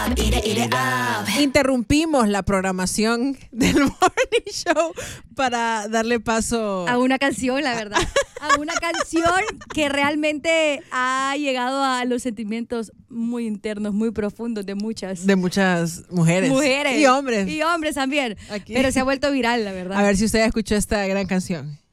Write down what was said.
Eat it up. Interrumpimos la programación del Morning Show para darle paso a una canción, la verdad. A una canción que realmente ha llegado a los sentimientos muy internos, muy profundos de muchas mujeres. Y hombres. Y hombres también. Aquí. Pero se ha vuelto viral, la verdad. A ver si usted escuchó esta gran canción.